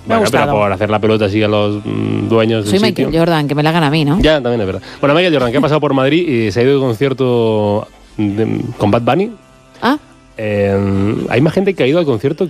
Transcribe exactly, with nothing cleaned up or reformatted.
Me ha Bueno, pero gustado. por hacer la pelota así a los mm, dueños Soy del Michael sitio. Jordan, que me la hagan a mí, ¿no? Ya, también es verdad. Bueno, Michael Jordan, que ha pasado por Madrid y se ha ido de concierto de- con Bad Bunny. Ah, Eh, hay más gente que ha ido al concierto